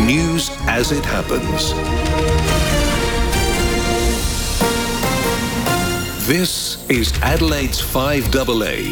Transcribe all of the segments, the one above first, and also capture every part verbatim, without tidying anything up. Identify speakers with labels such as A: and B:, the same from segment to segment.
A: News as it happens. This is Adelaide's five A A.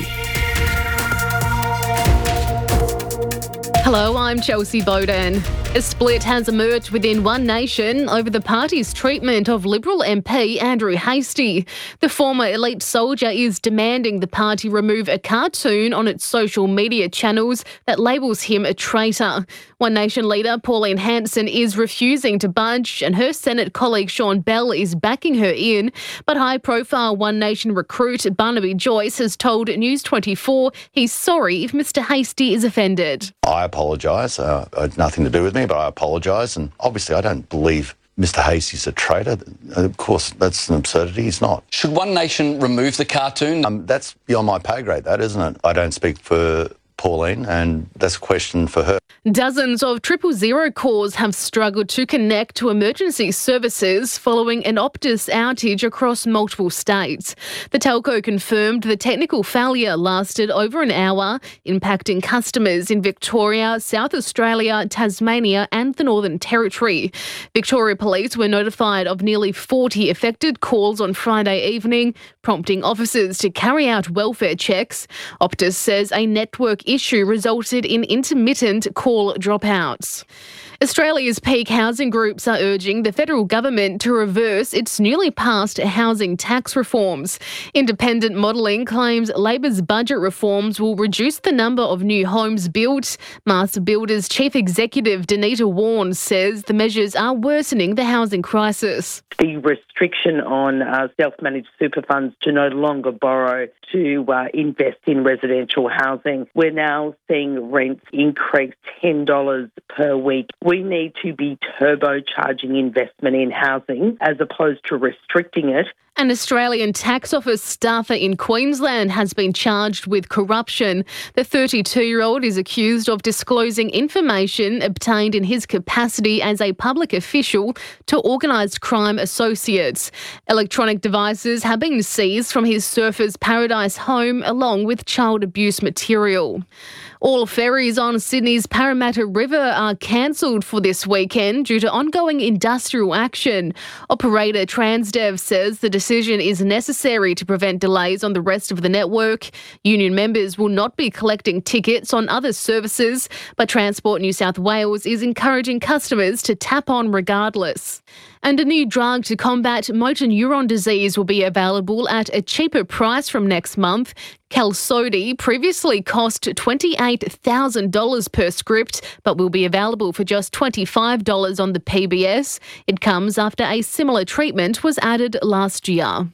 B: Hello, I'm Chelsea Bowden. A split has emerged within One Nation over the party's treatment of Liberal M P Andrew Hastie. The former elite soldier is demanding the party remove a cartoon on its social media channels that labels him a traitor. One Nation leader Pauline Hanson is refusing to budge, and her Senate colleague Sean Bell is backing her in. But high-profile One Nation recruit Barnaby Joyce has told News twenty-four he's sorry if Mr Hastie is offended.
C: I apologise. Uh, it had nothing to do with me, but I apologise. And obviously I don't believe Mr Hastie's a traitor. Of course, that's an absurdity. He's not.
D: Should One Nation remove the cartoon?
C: Um, that's beyond my pay grade, that, isn't it? I don't speak for Pauline, and that's a question for her.
B: Dozens of triple zero calls have struggled to connect to emergency services following an Optus outage across multiple states. The telco confirmed the technical failure lasted over an hour, impacting customers in Victoria, South Australia, Tasmania and the Northern Territory. Victoria Police were notified of nearly forty affected calls on Friday evening, prompting officers to carry out welfare checks. Optus says a network issue resulted in intermittent call dropouts. Australia's peak housing groups are urging the federal government to reverse its newly passed housing tax reforms. Independent modelling claims Labor's budget reforms will reduce the number of new homes built. Master Builders Chief Executive Danita Warren says the measures are worsening the housing crisis.
E: The restriction on uh, self-managed super funds to no longer borrow to uh, invest in residential housing. We're now seeing rents increase ten dollars per week. We need to be turbocharging investment in housing as opposed to restricting it.
B: An Australian Tax Office staffer in Queensland has been charged with corruption. The thirty-two-year-old is accused of disclosing information obtained in his capacity as a public official to organised crime associates. Electronic devices have been seized from his Surfers Paradise home along with child abuse material. All ferries on Sydney's Parramatta River are cancelled for this weekend due to ongoing industrial action. Operator Transdev says the decision is necessary to prevent delays on the rest of the network. Union members will not be collecting tickets on other services, but Transport New South Wales is encouraging customers to tap on regardless. And a new drug to combat motor neuron disease will be available at a cheaper price from next month. Qalsody previously cost twenty-eight thousand dollars per script, but will be available for just twenty-five dollars on the P B S. It comes after a similar treatment was added last year.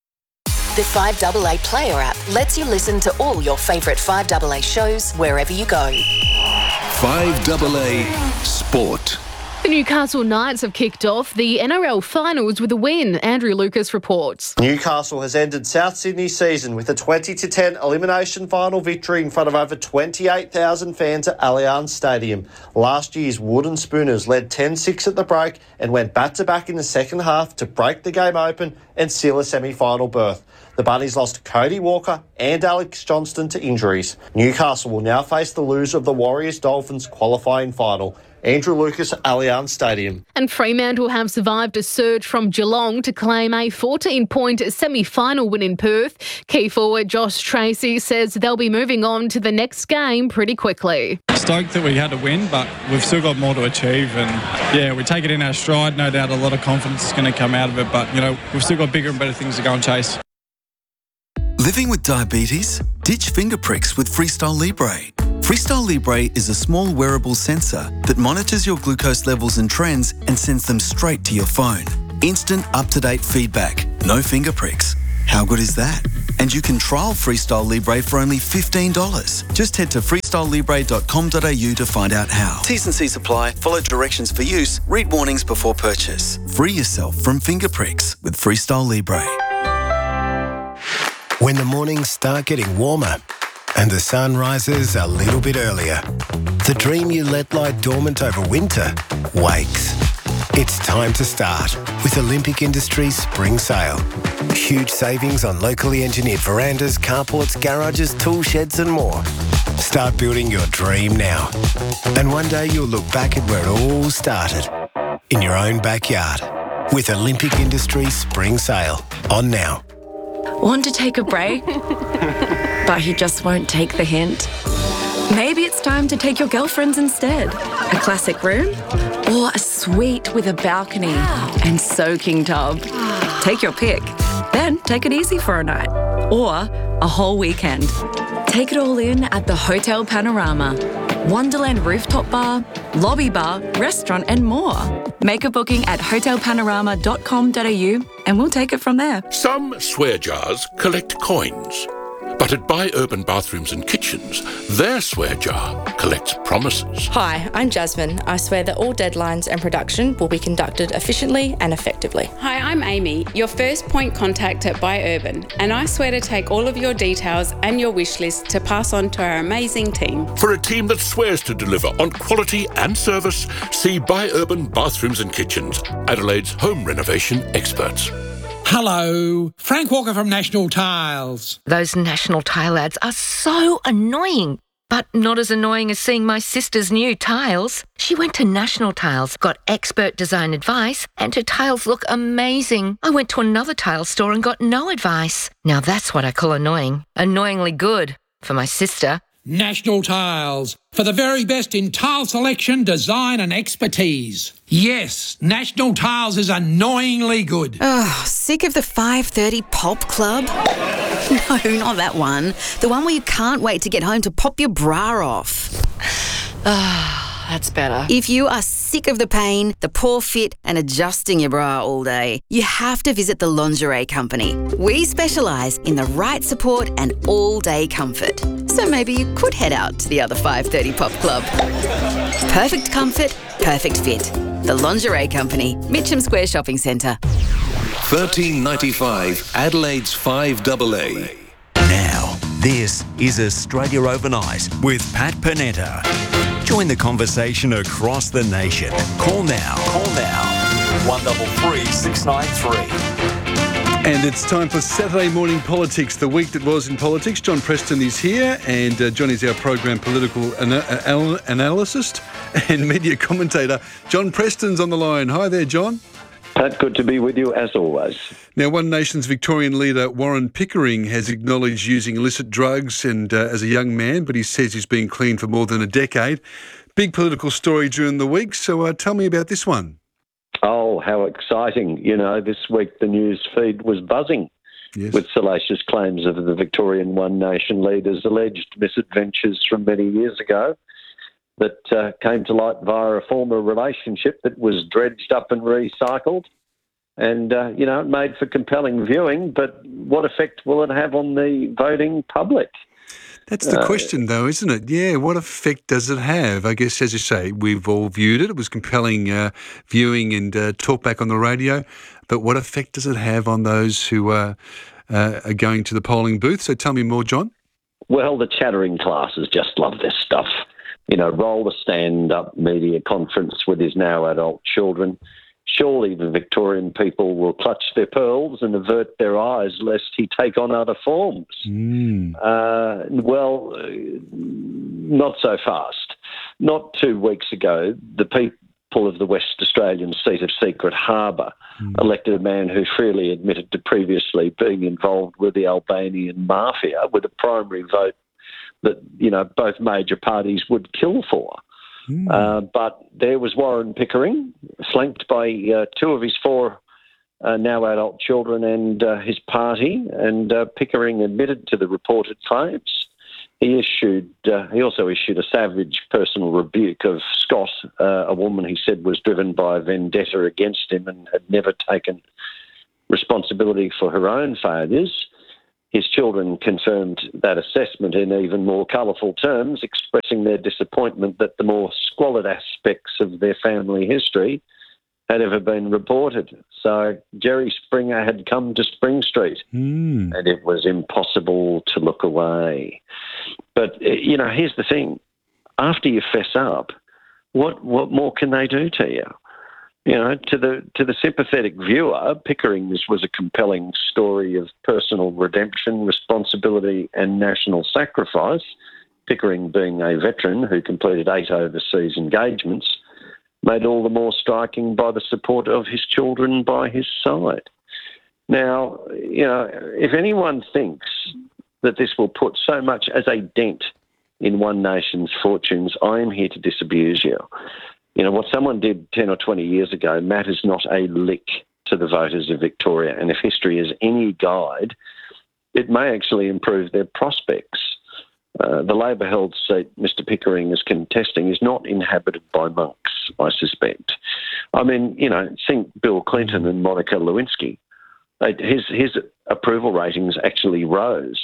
F: The five A A Player app lets you listen to all your favourite five A A shows wherever you go.
A: five A A Sport.
B: The Newcastle Knights have kicked off the N R L finals with a win. Andrew Lucas reports.
G: Newcastle has ended South Sydney's season with a twenty to ten elimination final victory in front of over twenty-eight thousand fans at Allianz Stadium. Last year's Wooden Spooners led ten six at the break and went back-to-back in the second half to break the game open and seal a semi-final berth. The Bunnies lost Cody Walker and Alex Johnston to injuries. Newcastle will now face the loser of the Warriors-Dolphins qualifying final. Andrew Lucas, Allianz Stadium.
B: And Fremantle have survived a surge from Geelong to claim a fourteen-point semi-final win in Perth. Key forward Josh Tracy says they'll be moving on to the next game pretty quickly.
H: Stoked that we had to win, but we've still got more to achieve. And, yeah, we take it in our stride. No doubt a lot of confidence is going to come out of it. But, you know, we've still got bigger and better things to go and chase.
I: Living with diabetes? Ditch finger pricks with Freestyle Libre. Freestyle Libre is a small wearable sensor that monitors your glucose levels and trends and sends them straight to your phone. Instant up-to-date feedback. No finger pricks. How good is that? And you can trial Freestyle Libre for only fifteen dollars. Just head to freestyle libre dot com dot a u to find out how. T's and C's apply. Follow directions for use. Read warnings before purchase. Free yourself from finger pricks with Freestyle Libre.
J: When the mornings start getting warmer and the sun rises a little bit earlier, the dream you let lie dormant over winter wakes. It's time to start with Olympic Industries Spring Sale. Huge savings on locally engineered verandas, carports, garages, tool sheds and more. Start building your dream now. And one day you'll look back at where it all started. In your own backyard. With Olympic Industries Spring Sale. On now.
K: Want to take a break? But he just won't take the hint. Maybe it's time to take your girlfriends instead. A classic room? Or a suite with a balcony and soaking tub. Take your pick. Then take it easy for a night. Or a whole weekend. Take it all in at the Hotel Panorama. Wonderland rooftop bar, lobby bar, restaurant and more. Make a booking at hotel panorama dot com dot a u and we'll take it from there.
L: Some swear jars collect coins. But at Buy Urban Bathrooms and Kitchens, their swear jar collects promises.
M: Hi, I'm Jasmine. I swear that all deadlines and production will be conducted efficiently and effectively.
N: Hi, I'm Amy, your first point contact at Buy Urban, and I swear to take all of your details and your wish list to pass on to our amazing team.
L: For a team that swears to deliver on quality and service, see Buy Urban Bathrooms and Kitchens, Adelaide's home renovation experts.
O: Hello, Frank Walker from National Tiles.
P: Those National Tile ads are so annoying, but not as annoying as seeing my sister's new tiles. She went to National Tiles, got expert design advice, and her tiles look amazing. I went to another tile store and got no advice. Now that's what I call annoying. Annoyingly good for my sister.
O: National Tiles, for the very best in tile selection, design and expertise. Yes, National Tiles is annoyingly good.
Q: Oh, sick of the five thirty pop club? No, not that one. The one where you can't wait to get home to pop your bra off.
P: Ah, that's better.
Q: If you are sick of the pain, the poor fit and adjusting your bra all day, you have to visit the Lingerie Company. We specialise in the right support and all-day comfort. So maybe you could head out to the other five thirty pop club. Perfect comfort, perfect fit. The Lingerie Company, Mitcham Square Shopping Centre.
A: thirteen ninety-five Adelaide's five A A.
R: Now, this is Australia Overnight with Pat Panetta. Join the conversation across the nation. Call now. Call now. one three three, six nine three.
S: And it's time for Saturday Morning Politics, the week that was in politics. John Preston is here, and uh, John is our program political ana- anal- analyst and media commentator. John Preston's on the line. Hi there, John.
T: Pat, good to be with you as always.
S: Now, One Nation's Victorian leader Warren Pickering has acknowledged using illicit drugs and uh, as a young man, but he says he's been clean for more than a decade. Big political story during the week, so uh, tell me about this one.
T: Oh, how exciting. You know, this week the news feed was buzzing yes. with salacious claims of the Victorian One Nation leader's alleged misadventures from many years ago that uh, came to light via a former relationship that was dredged up and recycled. And, uh, you know, it made for compelling viewing, but what effect will it have on the voting public?
S: That's the
T: uh,
S: question, though, isn't it? Yeah, what effect does it have? I guess, as you say, we've all viewed it. It was compelling uh, viewing and uh, talk back on the radio. But what effect does it have on those who uh, uh, are going to the polling booth? So tell me more, John.
T: Well, the chattering classes just love this stuff. You know, roll the stand-up media conference with his now adult children. Surely the Victorian people will clutch their pearls and avert their eyes lest he take on other forms.
S: Mm.
T: Uh, well, uh, not so fast. Not two weeks ago, the people of the West Australian seat of Secret Harbour mm. elected a man who freely admitted to previously being involved with the Albanian mafia with a primary vote that, you know, both major parties would kill for. Mm. Uh, but there was Warren Pickering, flanked by uh, two of his four uh, now adult children and uh, his party, and uh, Pickering admitted to the reported claims. He issued. Uh, he also issued a savage personal rebuke of Scott, uh, a woman he said was driven by a vendetta against him and had never taken responsibility for her own failures. His children confirmed that assessment in even more colourful terms, expressing their disappointment that the more squalid aspects of their family history had ever been reported. So Jerry Springer had come to Spring Street
S: mm.
T: and it was impossible to look away. But, you know, here's the thing. After you fess up, what what more can they do to you? You know, to the to the sympathetic viewer, Pickering's was a compelling story of personal redemption, responsibility and national sacrifice. Pickering, being a veteran who completed eight overseas engagements, made all the more striking by the support of his children by his side. Now, you know, if anyone thinks that this will put so much as a dent in one nation's fortunes, I am here to disabuse you. You know, what someone did ten or twenty years ago matters not a lick to the voters of Victoria. And if history is any guide, it may actually improve their prospects. Uh, the Labor-held seat Mister Pickering is contesting is not inhabited by monks, I suspect. I mean, you know, think Bill Clinton and Monica Lewinsky. His, his approval ratings actually rose.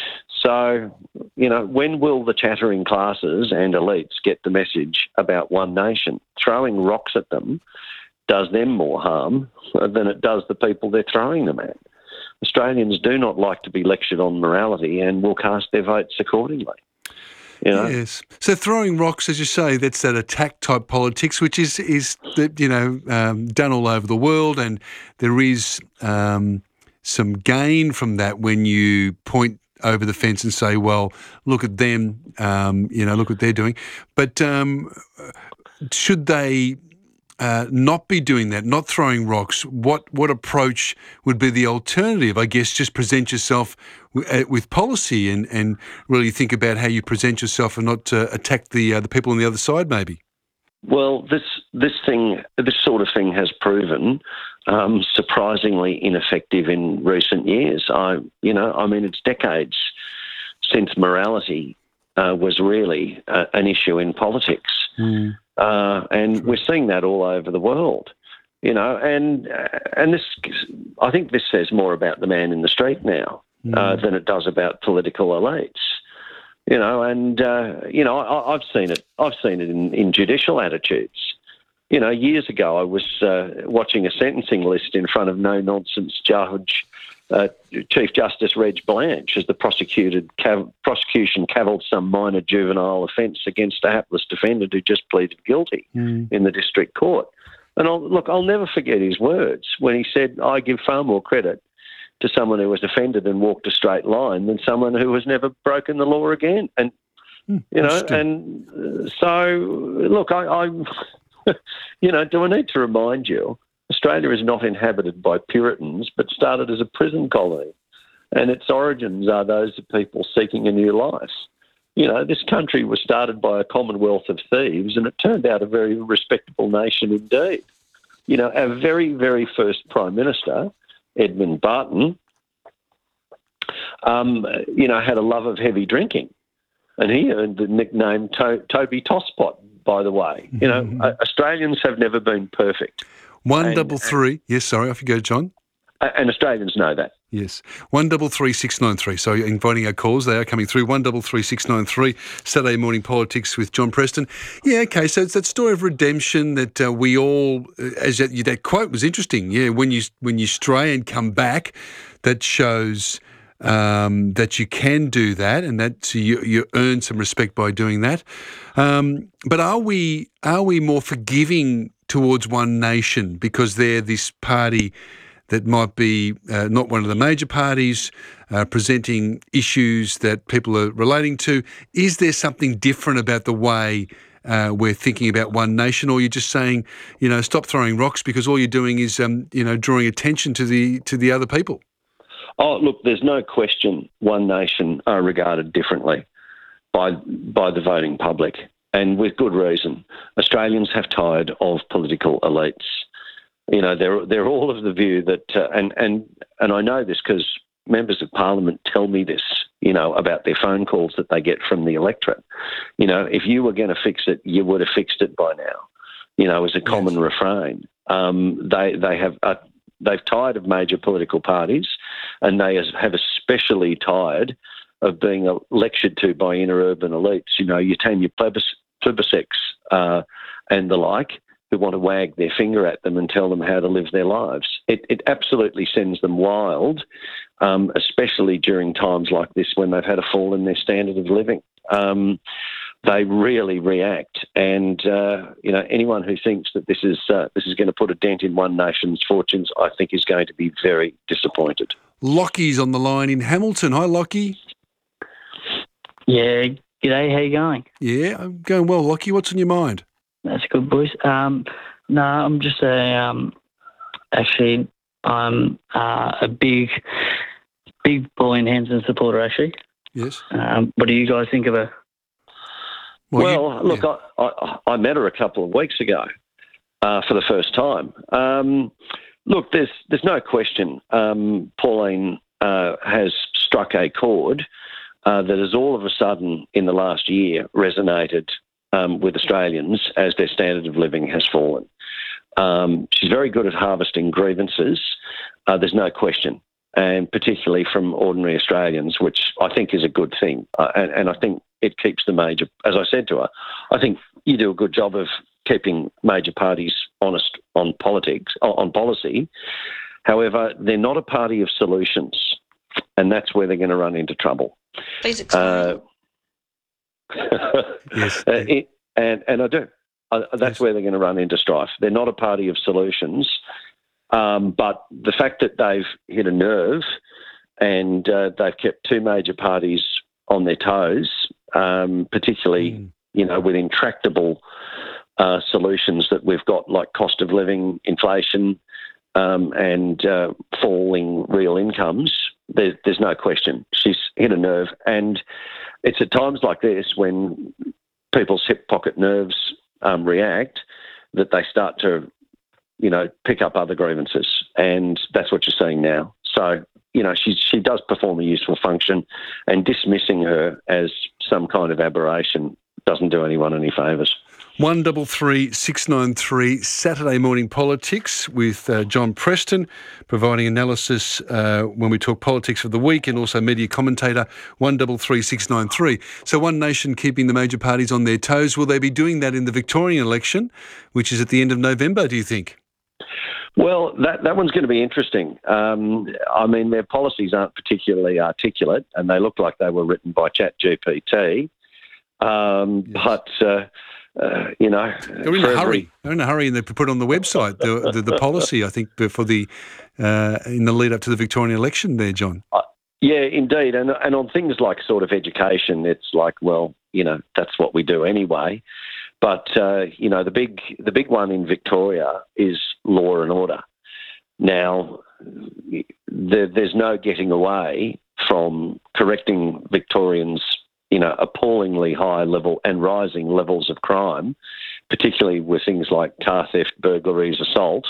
T: So, you know, when will the chattering classes and elites get the message about one nation? Throwing rocks at them does them more harm than it does the people they're throwing them at. Australians do not like to be lectured on morality and will cast their votes accordingly. You know?
S: Yes. So throwing rocks, as you say, that's that attack type politics, which is, is you know, um, done all over the world, and there is um, some gain from that when you point over the fence and say, well, look at them, um, you know, look what they're doing. But um, should they uh, not be doing that, not throwing rocks? What what approach would be the alternative? I guess just present yourself w- with policy and, and really think about how you present yourself and not uh, attack the uh, the people on the other side, maybe.
T: Well, this this thing, this sort of thing has proven um, surprisingly ineffective in recent years. I, you know, I mean, it's decades since morality uh, was really uh, an issue in politics, mm. uh, and we're seeing that all over the world. You know, and and this, I think, this says more about the man in the street now mm. uh, than it does about political elites. You know, and, uh, you know, I, I've seen it. I've seen it in, in judicial attitudes. You know, years ago I was uh, watching a sentencing list in front of no-nonsense Judge, uh, Chief Justice Reg Blanche as the prosecuted cav- prosecution cavilled some minor juvenile offence against a hapless defendant who just pleaded guilty mm. in the district court. And I'll, look, I'll never forget his words when he said, I give far more credit to someone who was offended and walked a straight line than someone who has never broken the law again. And, mm, you know, and uh, so, look, I, I you know, do I need to remind you, Australia is not inhabited by Puritans, but started as a prison colony. And its origins are those of people seeking a new life. You know, this country was started by a commonwealth of thieves, and it turned out a very respectable nation indeed. You know, our very, very first Prime Minister, Edmund Barton, um, you know, had a love of heavy drinking, and he earned the nickname to- Toby Tosspot, by the way. You know, mm-hmm. uh, Australians have never been perfect.
S: One
T: and,
S: double three. And, yes, sorry, off you go, John.
T: And Australians know that.
S: Yes. One double three six nine three. So inviting our calls, they are coming through. One double three six nine three. Saturday morning politics with John Preston. Yeah, okay. So it's that story of redemption that uh, we all, as that, that quote was interesting. Yeah, when you when you stray and come back, that shows um, that you can do that, and that so you you earn some respect by doing that. Um, but are we are we more forgiving towards One Nation because they're this party that might be uh, not one of the major parties, uh, presenting issues that people are relating to? Is there something different about the way uh, we're thinking about One Nation, or you're just saying, you know, stop throwing rocks because all you're doing is, um, you know, drawing attention to the to the other people?
T: Oh, look, there's no question One Nation are regarded differently by by the voting public, and with good reason. Australians have tired of political elites. You know, they're they're all of the view that, uh, and and and I know this because members of Parliament tell me this. You know, about their phone calls that they get from the electorate. You know, if you were going to fix it, you would have fixed it by now. You know, as a common yes. refrain. Um, they they have uh, they've tired of major political parties, and they have especially tired of being lectured to by interurban elites. You know, your Tanya Pliberseks uh, and the like, who want to wag their finger at them and tell them how to live their lives. It, it absolutely sends them wild, um, especially during times like this when they've had a fall in their standard of living. Um, they really react, and uh, you know, anyone who thinks that this is uh, this is going to put a dent in One Nation's fortunes, I think is going to be very disappointed.
S: Lockie's on the line in Hamilton. Hi, Lockie.
U: Yeah, G'day, how you going?
S: Yeah, I'm going well, Lockie. What's on your mind?
U: That's good, boys. Um, no, I'm just a, um, actually, I'm uh, a big, big Pauline Hanson supporter, actually.
S: Yes.
U: Um, what do you guys think of her?
T: Well, well you, look, yeah. I, I, I met her a couple of weeks ago uh, for the first time. Um, look, there's there's no question um, Pauline uh, has struck a chord uh, that has all of a sudden in the last year resonated um, with Australians as their standard of living has fallen. Um, she's very good at harvesting grievances. Uh, there's no question. And particularly from ordinary Australians, which I think is a good thing. Uh, and, and I think it keeps the major, as I said to her, I think you do a good job of keeping major parties honest on politics, on policy. However, they're not a party of solutions, and that's where they're going to run into trouble.
M: Please explain.
T: Uh, yes. uh, it, and, and I do. Uh, that's yes. where they're going to run into strife. They're not a party of solutions. Um, but the fact that they've hit a nerve and uh, they've kept two major parties on their toes, um, particularly, mm. you know, with intractable uh, solutions that we've got, like cost of living, inflation, um, and uh, falling real incomes, there, there's no question. She's hit a nerve. And it's at times like this when people's hip pocket nerves um, react that they start to you know, pick up other grievances. And that's what you're seeing now. So, you know, she, she does perform a useful function, and dismissing her as some kind of aberration doesn't do anyone any favours.
S: one double three six nine three Saturday Morning Politics with uh, John Preston, providing analysis uh, when we talk politics of the week, and also media commentator. one double three six nine three. So One Nation keeping the major parties on their toes. Will they be doing that in the Victorian election, which is at the end of November, do you think?
T: Well, that, that one's going to be interesting. Um, I mean, their policies aren't particularly articulate, and they look like they were written by ChatGPT. Um, yes. But, uh, uh, you know...
S: They're in a hurry. Every... They're in a hurry, and they put on the website the, the, the policy, I think, for the uh, in the lead-up to the Victorian election there, John.
T: Uh, yeah, indeed. And, and on things like sort of education, it's like, well, you know, that's what we do anyway. But, uh, you know, the big the big one in Victoria is law and order. Now, there, there's no getting away from correcting Victorians' you know, appallingly high level and rising levels of crime, particularly with things like car theft, burglaries, assault,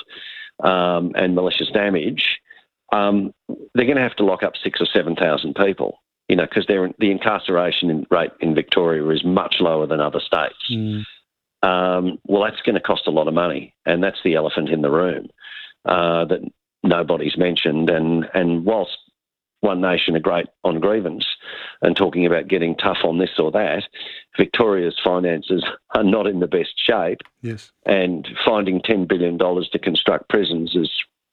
T: um, and malicious damage. Um, they're going to have to lock up six or seven thousand people, you know, because the incarceration rate in Victoria is much lower than other states. Mm. Um, well, that's going to cost a lot of money, and that's the elephant in the room uh, that nobody's mentioned. And and whilst One Nation are great on grievance and talking about getting tough on this or that, Victoria's finances are not in the best shape.
S: Yes.
T: And finding ten billion dollars to construct prisons is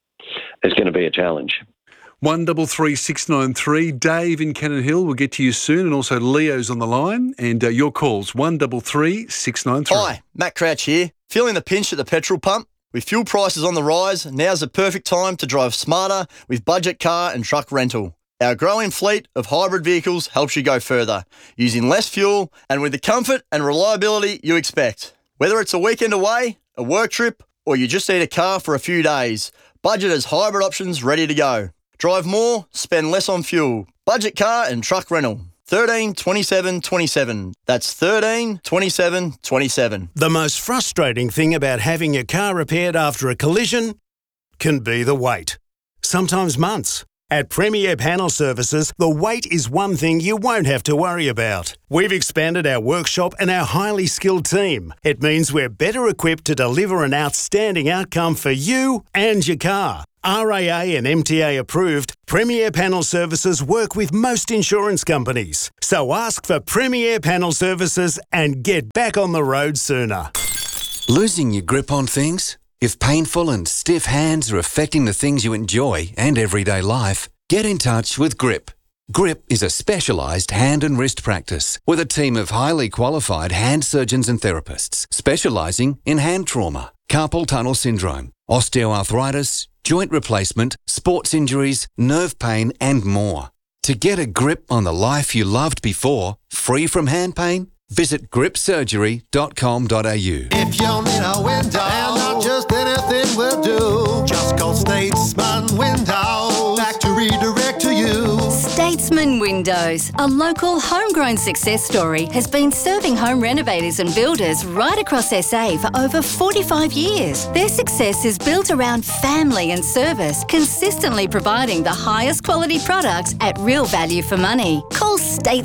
T: is going to be a challenge.
S: one double three six nine three. Dave in Cannon Hill, we'll get to you soon, and also Leo's on the line. And uh, your calls, one double three six nine three.
V: Hi, Matt Crouch here. Feeling the pinch at the petrol pump? With fuel prices on the rise, now's the perfect time to drive smarter with Budget Car and Truck Rental. Our growing fleet of hybrid vehicles helps you go further, using less fuel and with the comfort and reliability you expect. Whether it's a weekend away, a work trip, or you just need a car for a few days, Budget has hybrid options ready to go. Drive more, spend less on fuel. Budget Car and Truck Rental. thirteen twenty-seven twenty-seven. That's thirteen twenty-seven twenty-seven.
W: The most frustrating thing about having your car repaired after a collision can be the wait. Sometimes months. At Premier Panel Services, the wait is one thing you won't have to worry about. We've expanded our workshop and our highly skilled team. It means we're better equipped to deliver an outstanding outcome for you and your car. R A A and M T A approved, Premier Panel Services work with most insurance companies. So ask for Premier Panel Services and get back on the road sooner.
X: Losing your grip on things? If painful and stiff hands are affecting the things you enjoy and everyday life, get in touch with Grip. Grip is a specialised hand and wrist practice with a team of highly qualified hand surgeons and therapists specialising in hand trauma, carpal tunnel syndrome, osteoarthritis, joint replacement, sports injuries, nerve pain and more. To get a grip on the life you loved before, free from hand pain, visit grip surgery dot com dot a u.
C: If you need a window, and not just anything will do, just call Statesman Windows. Back to redirect to you.
D: Statesman Windows, a local homegrown success story, has been serving home renovators and builders right across S A for over forty-five years. Their success is built around family and service, consistently providing the highest quality products at real value for money. Call Statesman